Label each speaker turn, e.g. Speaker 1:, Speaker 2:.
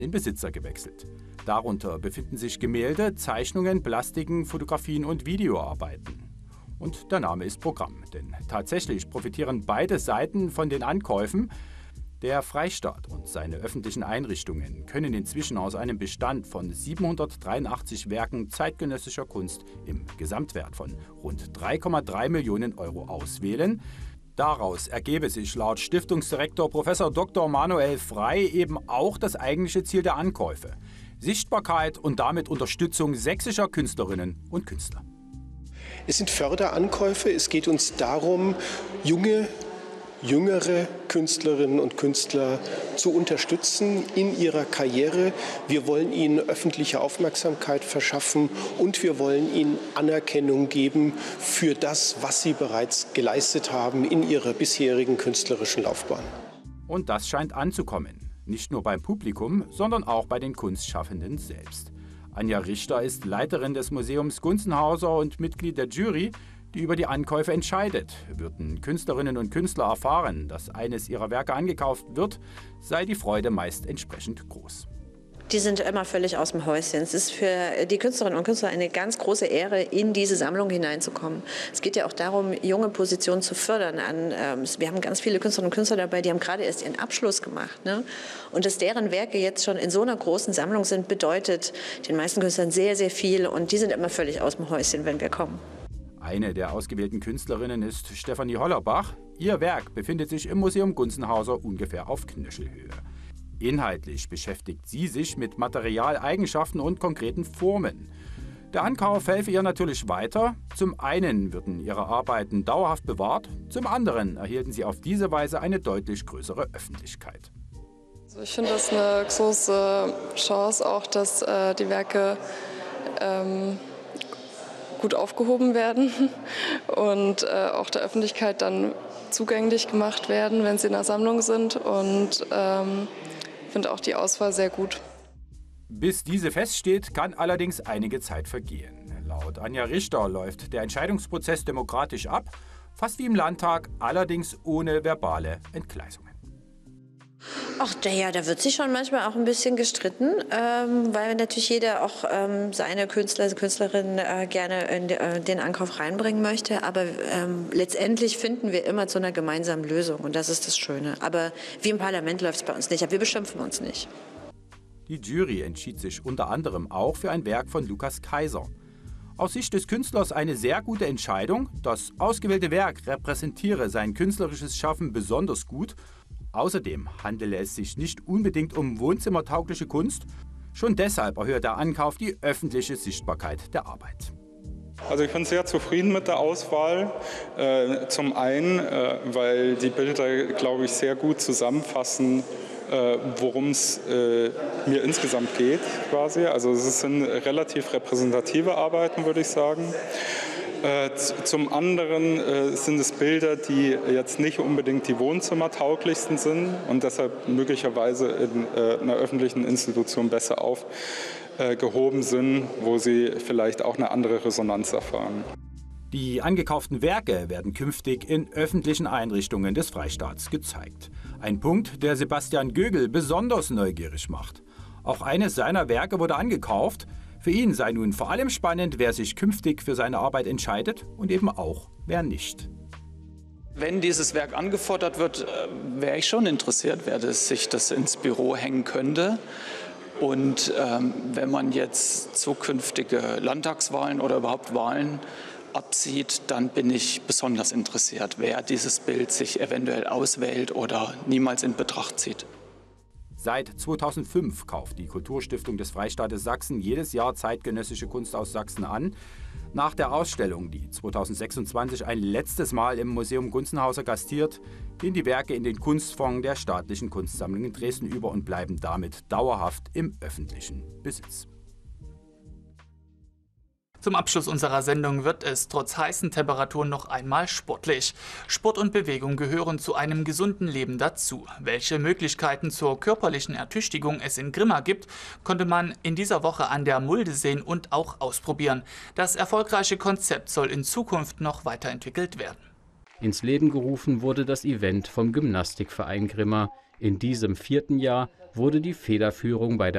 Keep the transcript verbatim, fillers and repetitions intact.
Speaker 1: den Besitzer gewechselt. Darunter befinden sich Gemälde, Zeichnungen, Plastiken, Fotografien und Videoarbeiten. Und der Name ist Programm, denn tatsächlich profitieren beide Seiten von den Ankäufen. Der Freistaat und seine öffentlichen Einrichtungen können inzwischen aus einem Bestand von siebenhundertdreiundachtzig Werken zeitgenössischer Kunst im Gesamtwert von rund drei Komma drei Millionen Euro auswählen. Daraus ergebe sich laut Stiftungsdirektor Professor Doktor Manuel Frey eben auch das eigentliche Ziel der Ankäufe: Sichtbarkeit und damit Unterstützung sächsischer Künstlerinnen und Künstler.
Speaker 2: Es sind Förderankäufe. Es geht uns darum, junge, jüngere Künstlerinnen und Künstler zu unterstützen in ihrer Karriere. Wir wollen ihnen öffentliche Aufmerksamkeit verschaffen und wir wollen ihnen Anerkennung geben für das, was sie bereits geleistet haben in ihrer bisherigen künstlerischen Laufbahn.
Speaker 1: Und das scheint anzukommen. Nicht nur beim Publikum, sondern auch bei den Kunstschaffenden selbst. Anja Richter ist Leiterin des Museums Gunzenhauser und Mitglied der Jury, die über die Ankäufe entscheidet. Würden Künstlerinnen und Künstler erfahren, dass eines ihrer Werke angekauft wird, sei die Freude meist entsprechend groß.
Speaker 3: Die sind immer völlig aus dem Häuschen. Es ist für die Künstlerinnen und Künstler eine ganz große Ehre, in diese Sammlung hineinzukommen. Es geht ja auch darum, junge Positionen zu fördern. Wir haben ganz viele Künstlerinnen und Künstler dabei, die haben gerade erst ihren Abschluss gemacht. Ne? Und dass deren Werke jetzt schon in so einer großen Sammlung sind, bedeutet den meisten Künstlern sehr, sehr viel. Und die sind immer völlig aus dem Häuschen, wenn wir kommen.
Speaker 1: Eine der ausgewählten Künstlerinnen ist Stefanie Hollerbach. Ihr Werk befindet sich im Museum Gunzenhauser ungefähr auf Knöchelhöhe. Inhaltlich beschäftigt sie sich mit Materialeigenschaften und konkreten Formen. Der Ankauf helfe ihr natürlich weiter. Zum einen würden ihre Arbeiten dauerhaft bewahrt, zum anderen erhielten sie auf diese Weise eine deutlich größere Öffentlichkeit.
Speaker 4: Also ich finde das eine große Chance auch, dass äh, die Werke ähm, gut aufgehoben werden und äh, auch der Öffentlichkeit dann zugänglich gemacht werden, wenn sie in der Sammlung sind. Und ähm, ich finde auch die Auswahl sehr gut.
Speaker 1: Bis diese feststeht, kann allerdings einige Zeit vergehen. Laut Anja Richter läuft der Entscheidungsprozess demokratisch ab, fast wie im Landtag, allerdings ohne verbale Entgleisungen.
Speaker 3: Ach, ja, da wird sich schon manchmal auch ein bisschen gestritten, ähm, weil natürlich jeder auch ähm, seine Künstler, Künstlerin äh, gerne in de, äh, den Ankauf reinbringen möchte. Aber ähm, letztendlich finden wir immer zu einer gemeinsamen Lösung und das ist das Schöne. Aber wie im Parlament läuft es bei uns nicht, aber wir beschimpfen uns nicht.
Speaker 1: Die Jury entschied sich unter anderem auch für ein Werk von Lukas Kaiser. Aus Sicht des Künstlers eine sehr gute Entscheidung. Das ausgewählte Werk repräsentiere sein künstlerisches Schaffen besonders gut. Außerdem handele es sich nicht unbedingt um wohnzimmertaugliche Kunst. Schon deshalb erhöht der Ankauf die öffentliche Sichtbarkeit der Arbeit.
Speaker 5: Also ich bin sehr zufrieden mit der Auswahl. Äh, zum einen, äh, weil die Bilder, glaube ich, sehr gut zusammenfassen, äh, worum es äh, mir insgesamt geht, quasi. Also es sind relativ repräsentative Arbeiten, würde ich sagen. Äh, zum anderen äh, sind es Bilder, die jetzt nicht unbedingt die wohnzimmertauglichsten sind und deshalb möglicherweise in äh, einer öffentlichen Institution besser aufgehoben sind, wo sie vielleicht auch eine andere Resonanz erfahren.
Speaker 1: Die angekauften Werke werden künftig in öffentlichen Einrichtungen des Freistaats gezeigt. Ein Punkt, der Sebastian Gögel besonders neugierig macht. Auch eines seiner Werke wurde angekauft. Für ihn sei nun vor allem spannend, wer sich künftig für seine Arbeit entscheidet und eben auch, wer nicht.
Speaker 6: Wenn dieses Werk angefordert wird, wäre ich schon interessiert, wer das, sich das ins Büro hängen könnte. Und ähm, wenn man jetzt zukünftige Landtagswahlen oder überhaupt Wahlen absieht, dann bin ich besonders interessiert, wer dieses Bild sich eventuell auswählt oder niemals in Betracht zieht.
Speaker 1: Seit zweitausendfünf kauft die Kulturstiftung des Freistaates Sachsen jedes Jahr zeitgenössische Kunst aus Sachsen an. Nach der Ausstellung, die zweitausendsechsundzwanzig ein letztes Mal im Museum Gunzenhauser gastiert, gehen die Werke in den Kunstfonds der Staatlichen Kunstsammlung in Dresden über und bleiben damit dauerhaft im öffentlichen Besitz.
Speaker 7: Zum Abschluss unserer Sendung wird es trotz heißen Temperaturen noch einmal sportlich. Sport und Bewegung gehören zu einem gesunden Leben dazu. Welche Möglichkeiten zur körperlichen Ertüchtigung es in Grimma gibt, konnte man in dieser Woche an der Mulde sehen und auch ausprobieren. Das erfolgreiche Konzept soll in Zukunft noch weiterentwickelt werden.
Speaker 8: Ins Leben gerufen wurde das Event vom Gymnastikverein Grimma. In diesem vierten Jahr wurde die Federführung bei der